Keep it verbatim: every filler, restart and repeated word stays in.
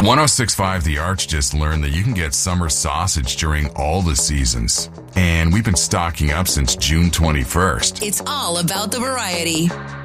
one oh six point five The Arch just learned that you can get summer sausage during all the seasons. And we've been stocking up since June twenty-first. It's all about the variety.